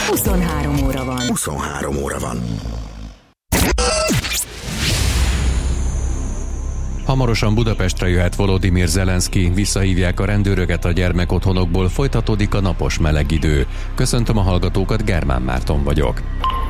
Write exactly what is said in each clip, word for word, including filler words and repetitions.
huszonhárom óra van. huszonhárom óra van. Hamarosan Budapestre jöhet Volodymyr Zelenszky, visszahívják a rendőröket a gyermekotthonokból, folytatódik a napos meleg idő. Köszöntöm a hallgatókat, Germán Márton vagyok.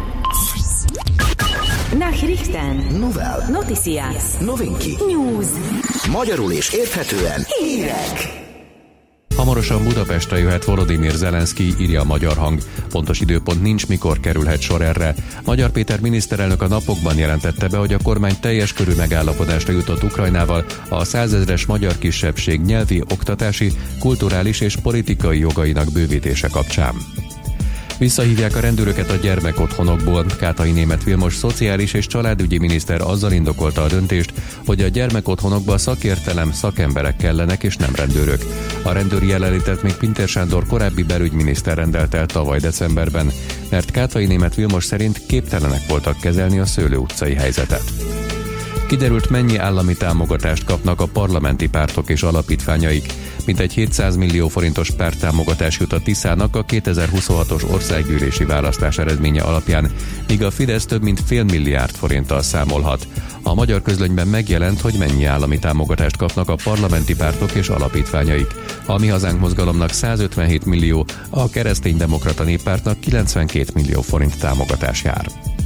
Nachrichten. Novel. Noticias. Novinki. News. Magyarul és érthetően Hírek. Hamarosan Budapestre jöhet Volodymyr Zelenszky, írja a Magyar Hang. Pontos időpont nincs, mikor kerülhet sor erre. Magyar Péter miniszterelnök a napokban jelentette be, hogy a kormány teljes körű megállapodásra jutott Ukrajnával a százezres magyar kisebbség nyelvi, oktatási, kulturális és politikai jogainak bővítése kapcsán. Visszahívják a rendőröket a gyermekotthonokból. Kátai Németh Vilmos szociális és családügyi miniszter azzal indokolta a döntést, hogy a gyermekotthonokba szakértelem, szakemberek kellenek és nem rendőrök. A rendőri jelenlétet még Pintér Sándor korábbi belügyminiszter rendelt el tavaly decemberben, mert Kátai Németh Vilmos szerint képtelenek voltak kezelni a Szőlő utcai helyzetet. Kiderült, mennyi állami támogatást kapnak a parlamenti pártok és alapítványaik. Mintegy hétszáz millió forintos párttámogatás jut a Tiszának a kétezer-huszonhatos országgyűlési választás eredménye alapján, míg a Fidesz több mint fél milliárd forinttal számolhat. A Magyar Közlönyben megjelent, hogy mennyi állami támogatást kapnak a parlamenti pártok és alapítványaik. A Mi Hazánk mozgalomnak százötvenhét millió, a Kereszténydemokrata Néppártnak kilencvenkét millió forint támogatás jár.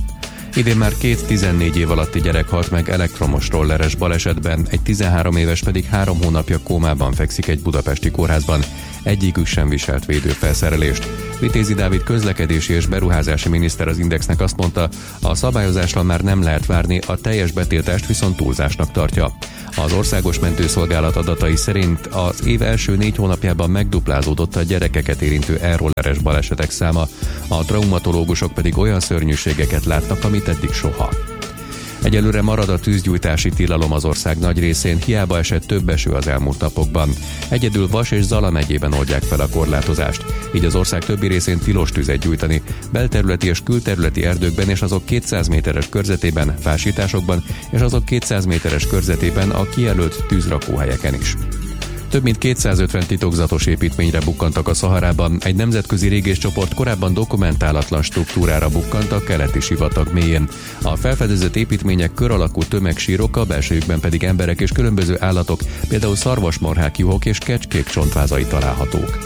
Idén már két tizennégy év alatti gyerek halt meg elektromos rolleres balesetben, egy tizenhárom éves pedig három hónapja kómában fekszik egy budapesti kórházban. Egyikük sem viselt védőfelszerelést. Vitézi Dávid közlekedési és beruházási miniszter az Indexnek azt mondta, a szabályozásra már nem lehet várni, a teljes betiltást viszont túlzásnak tartja. Az Országos Mentőszolgálat adatai szerint az év első négy hónapjában megduplázódott a gyerekeket érintő e-rolleres balesetek száma, a traumatológusok pedig olyan szörnyűségeket látnak, amit eddig soha. Egyelőre marad a tűzgyújtási tilalom az ország nagy részén, hiába esett több eső az elmúlt napokban. Egyedül Vas és Zala megyében oldják fel a korlátozást, így az ország többi részén tilos tüzet gyújtani, belterületi és külterületi erdőkben és azok kétszáz méteres körzetében, fásításokban és azok kétszáz méteres körzetében a kijelölt tűzrakóhelyeken is. Több mint kétszázötven titokzatos építményre bukkantak a Szaharában, egy nemzetközi régészcsoport korábban dokumentálatlan struktúrára bukkant a keleti sivatag mélyén. A felfedezett építmények kör alakú tömegsírok, a belsejükben pedig emberek és különböző állatok, például szarvasmarhák, juhok és kecskék csontvázai találhatók.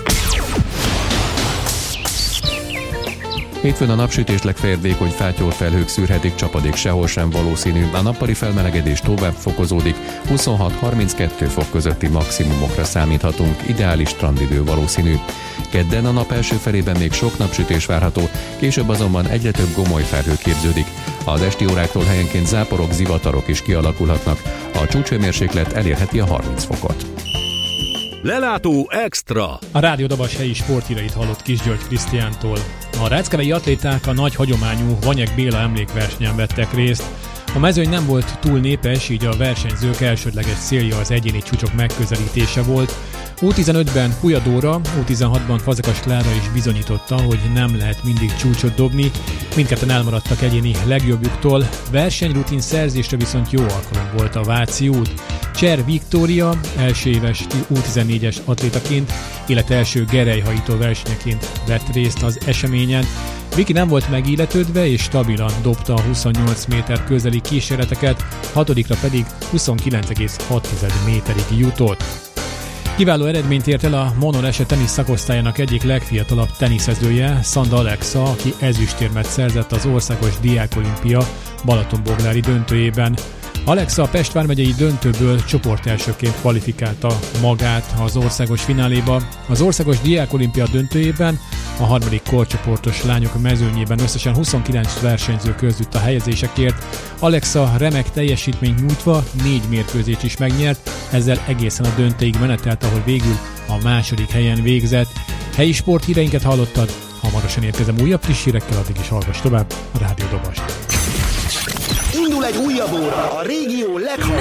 Hétfőn a napsütés legfeljebb vékony fátyolfelhők szűrhetik, csapadék sehol sem valószínű. A nappali felmelegedés tovább fokozódik, huszonhat-harminckettő fok közötti maximumokra számíthatunk, ideális strandidő valószínű. Kedden a nap első felében még sok napsütés várható, később azonban egyre több gomoly felhő képződik. Az esti óráktól helyenként záporok, zivatarok is kialakulhatnak. A csúcshőmérséklet elérheti a harminc fokot. Lelátó extra! A Rádió Dabas helyi sporthírait hallott Kis György Krisztiántól. A ráckevei atléták a nagy hagyományú Vanyek Béla emlékversenyen vettek részt. A mezőny nem volt túl népes, így a versenyzők elsődleges célja az egyéni csúcsok megközelítése volt. U tizenötben Puja Dóra, U tizenhatban Fazekas Klára is bizonyította, hogy nem lehet mindig csúcsot dobni. Mindketten elmaradtak egyéni legjobbjuktól, versenyrutin szerzésre viszont jó alkalom volt a Váci út. Cser Viktória első éves U tizennégyes atlétaként, illetve első gerelyhajító versenyeként vett részt az eseményen. Viki nem volt megilletődve és stabilan dobta a huszonnyolc méter közeli kísérleteket, hatodikra pedig huszonkilenc egész hat méterig jutott. Kiváló eredményt ért el a Monolese tenisz szakosztályának egyik legfiatalabb teniszezője, Szanda Alexa, aki ezüstérmet szerzett az Országos Diákolimpia Balatonboglári döntőjében. Alexa a Pest vármegyei döntőből csoportelsőként kvalifikálta magát az országos fináléba. Az Országos Diákolimpia döntőjében a harmadik korcsoportos lányok mezőnyében összesen huszonkilenc versenyző között a helyezésekért. Alexa remek teljesítményt nyújtva négy mérkőzést is megnyert, ezzel egészen a döntőig menetelt, ahol végül a második helyen végzett. Helyi sporthíreinket hallottad, hamarosan érkezem újabb friss hírekkel, addig is hallgass tovább a Rádió Dobast. Indul egy újabb óra, a régió leghamarabb